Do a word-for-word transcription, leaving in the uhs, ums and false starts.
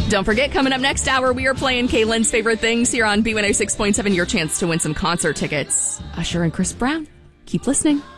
Don't forget, coming up next hour, we are playing Kaylin's Favorite Things here on B one oh six point seven. Your chance to win some concert tickets. Usher and Chris Brown. Keep listening.